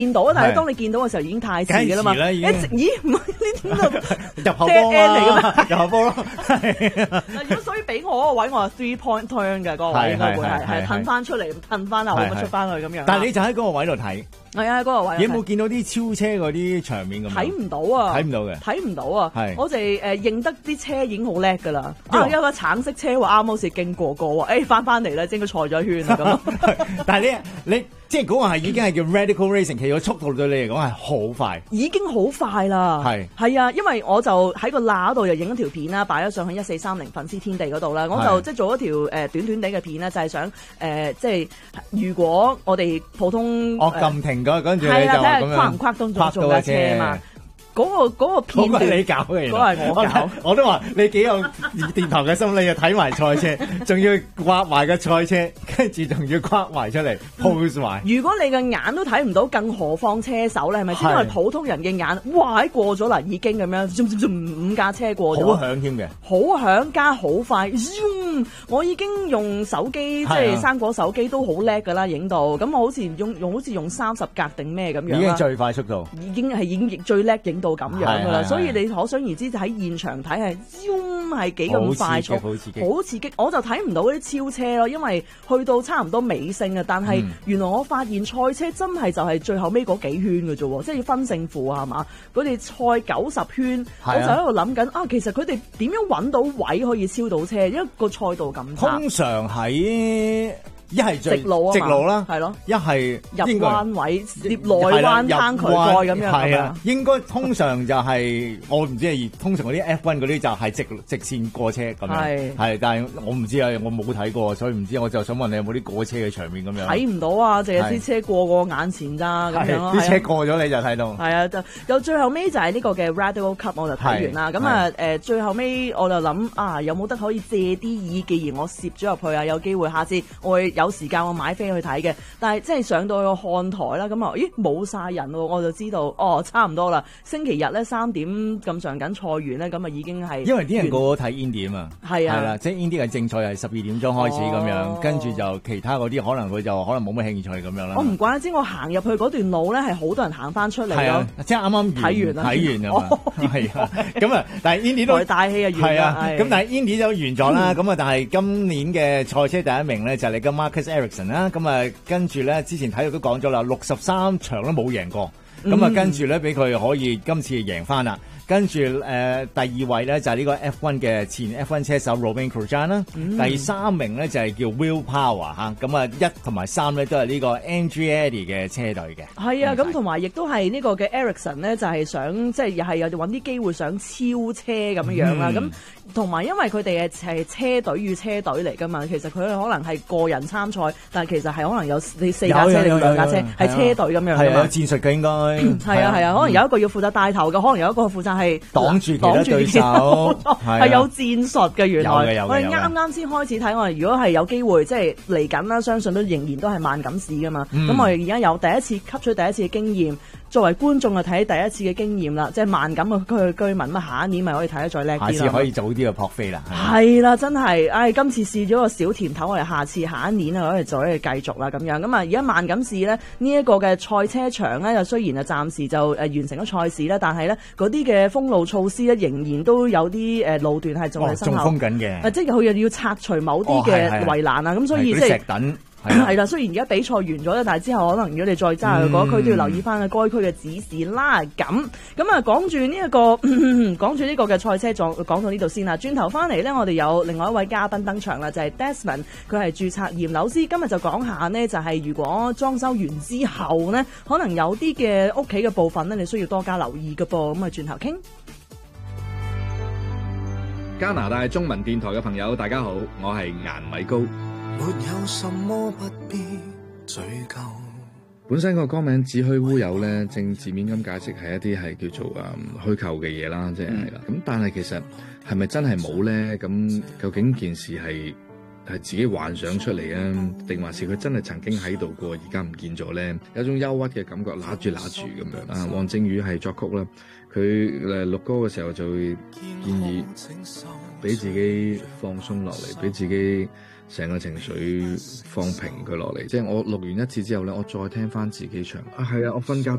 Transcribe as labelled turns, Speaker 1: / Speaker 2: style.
Speaker 1: 見到，但係當你見到嘅時候已經太遲㗎啦嘛。
Speaker 2: 咦
Speaker 1: 唔係呢度
Speaker 2: 入後波
Speaker 1: 嚟㗎嘛，
Speaker 2: 入後波咯。
Speaker 1: 如果所以俾我嗰個位，我係 3 point turn 嘅嗰個位，應該會係褪翻出嚟，褪翻後咁出翻去咁樣。
Speaker 2: 但係你就喺嗰個位度睇。
Speaker 1: 係啊，嗰個位。
Speaker 2: 你有冇見到啲超車嗰啲場面咁？
Speaker 1: 睇唔到啊！
Speaker 2: 睇唔到嘅，
Speaker 1: 睇唔到啊！我哋認得啲車已經好叻㗎啦。有個橙色車話啱好似經過喎，翻嚟啦，應該賽咗圈啦咁。
Speaker 2: 但係你即係嗰個係已經係叫 radical racing，其實個速度對你嚟講係好快，
Speaker 1: 已經好快啦。係啊，因為我就喺個罅度又影咗條片啦，擺咗上去1430粉絲天地嗰度啦。我就即係做一條短短地嘅片啦，就係想即係如果我哋普通
Speaker 2: 撳停嗰陣時你就
Speaker 1: 睇下跨唔跨中架車啊嘛。嗰個片段
Speaker 2: 你搞嘅，
Speaker 1: 嗰係我搞。
Speaker 2: 我都話你幾有電台嘅心理啊！睇埋賽車，仲要刮埋個賽車，跟住仲要跨埋出嚟 pose 埋。
Speaker 1: 如果你嘅眼都睇唔到，更何況車手咧？係咪？因為普通人嘅眼，哇！過咗啦，已經咁樣，5架車過咗，
Speaker 2: 好響添嘅，
Speaker 1: 好響加好快。我已經用手機，即係生果手機都好叻㗎啦，影到咁我好似用30格定咩咁樣，
Speaker 2: 已經最快速度，
Speaker 1: 已經最叻影到咁樣㗎啦。所以你可想而知，喺現場睇係幾咁快速，好刺激。我就睇唔到啲超車咯，因為去到差唔多尾聲啊。但係原來我發現賽車真係就係最後尾嗰幾圈㗎啫，即係要分勝負啊，係嘛？佢哋賽90圈，我就喺度諗緊其實佢哋點樣揾到位可以超到車？因為個賽道咁窄。
Speaker 2: 通常喺一係
Speaker 1: 直路
Speaker 2: 啦，
Speaker 1: 係咯，
Speaker 2: 一係
Speaker 1: 入彎位、內彎攤渠蓋咁樣。
Speaker 2: 係啊，應該通常就係我唔知係通常嗰啲 F1 嗰啲就係直線過車咁樣。係，但係我唔知啊，我冇睇過，所以唔知。我就想問你有冇啲過車嘅場面咁樣？睇
Speaker 1: 唔到啊，淨係啲車過我眼前咋咁樣咯。
Speaker 2: 啲車過咗你就睇到。
Speaker 1: 係啊，就最後尾就係呢個嘅 Radical Cup 我就睇完啦。咁啊最後尾我就諗有冇得可以借啲意？既然我攝咗入去啊，有機會下次我會有時間我買飛去睇嘅，但係即係上到去個看台啦，咁冇晒人喎，我就知道差唔多啦。星期日咧3點咁上緊賽完咧，咁已經係
Speaker 2: 因為啲人個個睇 Indy 啊嘛，係啦，即係 Indy 嘅正賽係12點鐘開始咁樣，跟住就其他嗰啲可能佢就冇乜興趣咁樣啦。我
Speaker 1: 唔怪得知我行入去嗰段路咧係好多人行翻出嚟咯，
Speaker 2: 即係啱啱睇完啊嘛，係啊，咁啊，但係 Indy 都
Speaker 1: 大氣啊完啦，
Speaker 2: 咁但係 Indy 就完咗啦，咁但係今年嘅賽車第一名咧就係你嘅 Marcus Ericsson 啦，咁跟住咧之前體育都講咗啦，63場都冇贏過，咁跟住咧俾佢可以今次贏翻啦。跟住第二位咧就係呢個 F1 嘅前 F1 車手 Romain Grosjean 啦，第3名咧就係叫 Will Power 嚇，咁1同埋3咧都係呢個 Andretti 嘅車隊嘅。係
Speaker 1: 啊，咁同埋亦都係呢個嘅 Ericsson 咧，就係想即係又係有揾啲機會想超車咁樣啦。咁同埋因為佢哋係車隊與車隊嚟㗎嘛，其實佢可能係個人參賽，但係其實係可能有4架車定2架車係車隊咁樣㗎嘛。
Speaker 2: 係有戰術嘅應該。
Speaker 1: 係啊，可能有一個要負責帶頭嘅，可能有一個負責係
Speaker 2: 擋住其他對手，
Speaker 1: 係有戰術嘅。原來
Speaker 2: 我
Speaker 1: 哋啱先開始睇，我哋如果係有機會即係嚟緊啦，相信都仍然都係萬錦市㗎嘛。咁我哋而家有第一次吸取第一次嘅經驗，作為觀眾就睇第一次嘅經驗啦，即係萬錦嘅居民，下一年咪可以睇得再叻啲啦。
Speaker 2: 下次可以早啲去撲飛啦。
Speaker 1: 係啦，真係，今次試咗個小甜頭，我哋下一年啊，可以再繼續啦咁樣。咁啊，而家萬錦市咧呢一個嘅賽車場咧，就雖然啊暫時就完成咗賽事啦，但係咧嗰啲嘅封路措施咧仍然都有啲路段係仲係生效。
Speaker 2: 仲封緊嘅。
Speaker 1: 即係佢又要拆除某啲嘅圍欄啊，咁所以即係石躉。係啦，雖然而家比賽完咗啦，但係之後可能如果你再揸去嗰區，都要留意翻該區嘅指示啦。咁啊，講住呢個嘅賽車講到呢度先啦。轉頭翻嚟呢，我哋有另外一位嘉賓登場啦，就係 Desmond， 佢係註冊驗樓師。今日就講下呢，就係如果裝修完之後呢，可能有啲嘅屋企嘅部分呢，你需要多加留意㗎噃。咁啊，轉頭傾。
Speaker 3: 加拿大中文電台嘅朋友，大家好，我係顏米高。沒有什麼不必追究。本身個歌名子虛烏有咧，正字面咁解釋係一啲係叫做虛構嘅嘢啦，即係啦。咁但係其實係咪真係冇咧？咁究竟件事係自己幻想出嚟啊，定還是佢真係曾經喺度過，而家唔見咗咧？有種憂鬱嘅感覺，揦住咁樣。啊，黃正宇係作曲啦，佢錄歌嘅時候就會建議俾自己放鬆落嚟，俾自己成個情緒放平佢落嚟。即係我錄完一次之後咧，我再聽翻自己唱，係啊，我瞓覺